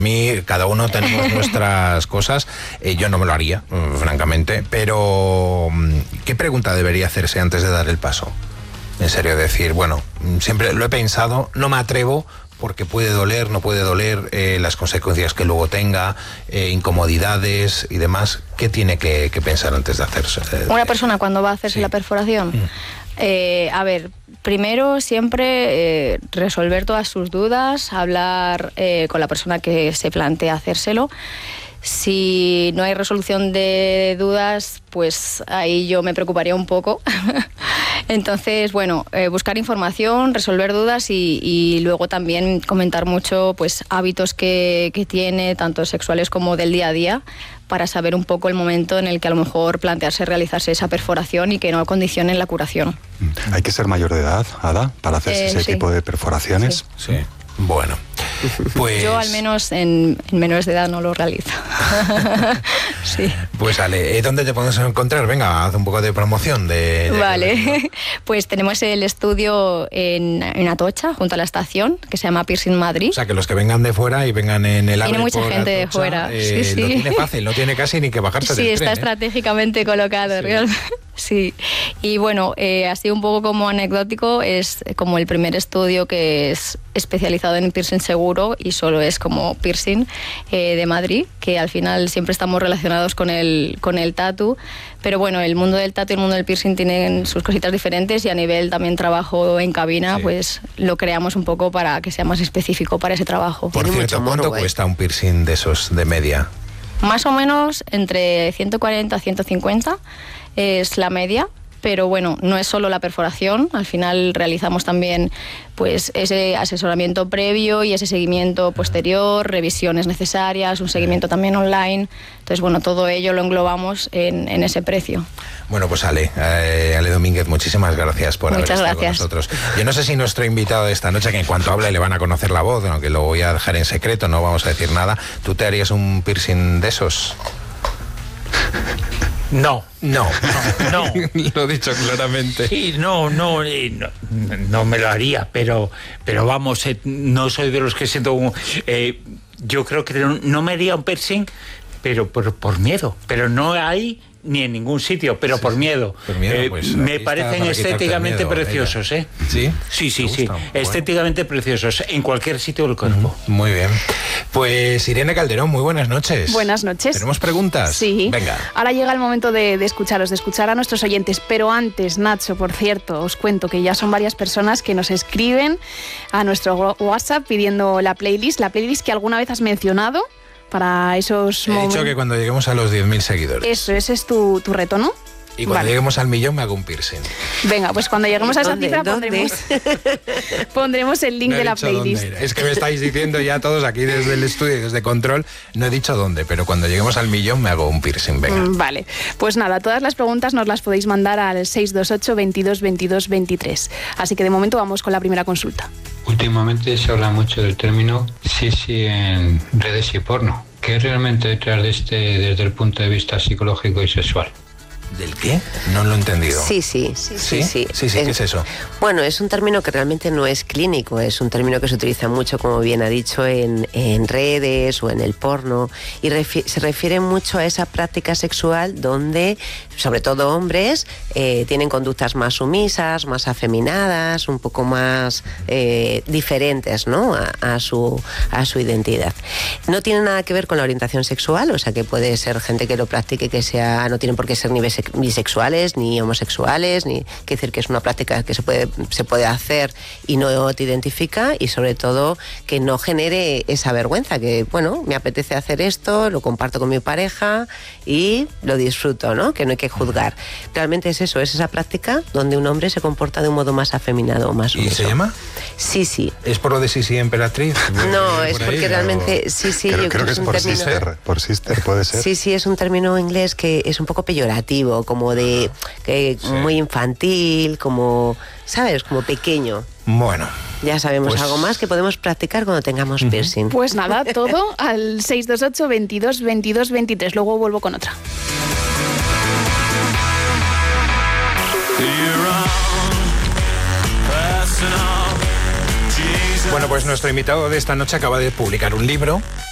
A mí, cada uno tenemos nuestras cosas. Yo no me lo haría, francamente. Pero, ¿qué pregunta debería hacerse antes de dar el paso? En serio, decir, bueno, siempre lo he pensado, no me atrevo porque puede doler, no puede doler, las consecuencias que luego tenga, incomodidades y demás. ¿Qué tiene que pensar antes de hacerse? Una persona cuando va a hacerse la perforación... a ver, primero siempre resolver todas sus dudas, hablar con la persona que se plantea hacérselo. Si no hay resolución de dudas, pues ahí yo me preocuparía un poco. Entonces, bueno, buscar información, resolver dudas y luego también comentar mucho pues hábitos que tiene, tanto sexuales como del día a día, para saber un poco el momento en el que a lo mejor plantearse realizarse esa perforación y que no condicionen la curación. ¿Hay que ser mayor de edad, Ada, para hacerse ese tipo de perforaciones? Sí. Bueno, pues... Yo al menos en menores de edad no lo realizo. Sí. Pues Ale, ¿dónde te podemos encontrar? Venga, haz un poco de promoción de Vale, pues tenemos el estudio en Atocha, junto a la estación, que se llama Piercing Madrid. O sea, que los que vengan de fuera y vengan en el AVE. Tiene mucha gente de fuera. Sí. Lo tiene fácil, no tiene casi ni que bajarse del tren. Sí, está estratégicamente colocado, realmente. Sí, y bueno, así un poco como anecdótico, es como el primer estudio que es especializado en piercing seguro y solo es como piercing de Madrid, que al final siempre estamos relacionados con el tatu, pero bueno, el mundo del tatu y el mundo del piercing tienen sus cositas diferentes y a nivel también trabajo en cabina, pues lo creamos un poco para que sea más específico para ese trabajo. Por cierto, ¿cuánto cuesta un piercing de esos de media? Más o menos entre 140 a 150 es la media, pero bueno, no es solo la perforación, al final realizamos también pues ese asesoramiento previo y ese seguimiento posterior, revisiones necesarias, un seguimiento también online. Entonces, bueno, todo ello lo englobamos en ese precio. Bueno, pues Ale Domínguez, muchísimas gracias por haber estado con nosotros. Yo no sé si nuestro invitado de esta noche, que en cuanto hable le van a conocer la voz, aunque lo voy a dejar en secreto, no vamos a decir nada, ¿tú te harías un piercing de esos? No. Lo he dicho claramente. Sí, no me lo haría, pero vamos, no soy de los que siento yo creo que no me haría un piercing, pero por miedo, pero no hay ni en ningún sitio, pero por miedo. Pues, me parecen estéticamente preciosos, ¿eh? ¿Sí? Sí. Estéticamente preciosos, en cualquier sitio del cuerpo. Muy bien. Pues Irene Calderón, muy buenas noches. Buenas noches. ¿Tenemos preguntas? Sí. Venga. Ahora llega el momento de escuchar a nuestros oyentes, pero antes, Nacho, por cierto, os cuento que ya son varias personas que nos escriben a nuestro WhatsApp pidiendo la playlist que alguna vez has mencionado para esos momentos. He dicho que cuando lleguemos a los 10.000 seguidores. Eso, ese es tu reto, ¿no? Y cuando lleguemos al 1.000.000 me hago un piercing. Venga, pues cuando lleguemos a esa cifra pondremos el link de la playlist. Es que me estáis diciendo ya todos aquí desde el estudio, desde Control, no he dicho dónde, pero cuando lleguemos al 1.000.000 me hago un piercing, venga. Vale, pues nada, todas las preguntas nos las podéis mandar al 628 22 22 23. Así que de momento vamos con la primera consulta. Últimamente se habla mucho del término sí en redes y porno. ¿Qué es realmente detrás de desde el punto de vista psicológico y sexual? ¿Del qué? No lo he entendido. Sí. ¿Qué es eso? Bueno, es un término que realmente no es clínico, es un término que se utiliza mucho, como bien ha dicho, en redes o en el porno, y se refiere mucho a esa práctica sexual donde, sobre todo hombres, tienen conductas más sumisas, más afeminadas, un poco más diferentes, ¿no? a su identidad. No tiene nada que ver con la orientación sexual, o sea que puede ser gente que lo practique, no tienen por qué ser ni bisexuales, ni homosexuales, quiere decir que es una práctica que se puede hacer y no te identifica, y sobre todo que no genere esa vergüenza, que bueno, me apetece hacer esto, lo comparto con mi pareja y lo disfruto, ¿no? Que no hay que juzgar. Realmente es eso, es esa práctica donde un hombre se comporta de un modo más afeminado o más sumiso. ¿Y se llama? Sí. ¿Es por lo de sí emperatriz? No, es porque realmente creo que es por sister, puede ser. Sí, es un término inglés que es un poco peyorativo, como de muy infantil, como, ¿sabes? Como pequeño. Bueno. Ya sabemos algo más que podemos practicar cuando tengamos piercing. Pues nada, todo al 628 22 22 23. Luego vuelvo con otra. Bueno, pues nuestro invitado de esta noche acaba de publicar un libro